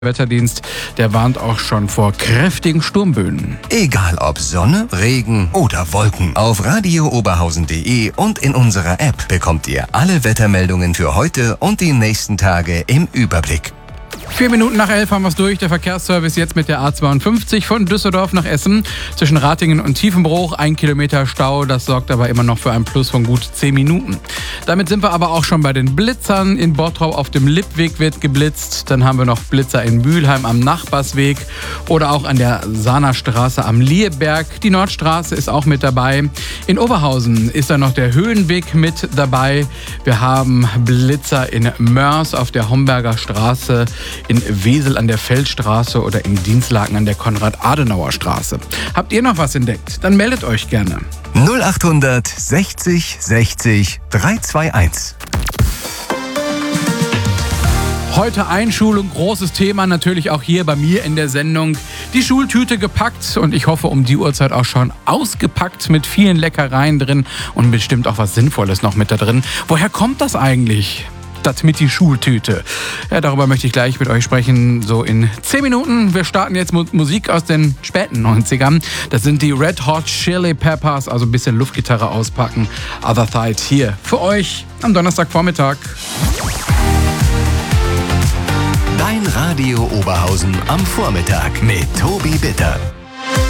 Wetterdienst, der warnt auch schon vor kräftigen Sturmböen. Egal ob Sonne, Regen oder Wolken, auf radiooberhausen.de und in unserer App bekommt ihr alle Wettermeldungen für heute und die nächsten Tage im Überblick. 4 Minuten nach 11 haben wir es durch. Der Verkehrsservice jetzt mit der A52 von Düsseldorf nach Essen. Zwischen Ratingen und Tiefenbruch 1 Kilometer Stau. Das sorgt aber immer noch für einen Plus von gut 10 Minuten. Damit sind wir aber auch schon bei den Blitzern. In Bottrop auf dem Lippweg wird geblitzt. Dann haben wir noch Blitzer in Mülheim am Nachbarsweg oder auch an der Sahnerstraße am Lierberg. Die Nordstraße ist auch mit dabei. In Oberhausen ist dann noch der Höhenweg mit dabei. Wir haben Blitzer in Mörs auf der Homberger Straße, in Wesel an der Feldstraße oder in Dinslaken an der Konrad-Adenauer-Straße. Habt ihr noch was entdeckt? Dann meldet euch gerne. 0800 60 60 321. Heute Einschulung, großes Thema, natürlich auch hier bei mir in der Sendung. Die Schultüte gepackt und ich hoffe um die Uhrzeit auch schon ausgepackt mit vielen Leckereien drin und bestimmt auch was Sinnvolles noch mit da drin. Woher kommt das eigentlich? Das mit die Schultüte. Ja, darüber möchte ich gleich mit euch sprechen, so in 10 Minuten. Wir starten jetzt mit Musik aus den späten 90ern. Das sind die Red Hot Chili Peppers, also ein bisschen Luftgitarre auspacken. Other Side hier für euch am Donnerstagvormittag. Dein Radio Oberhausen am Vormittag mit Tobi Bitter.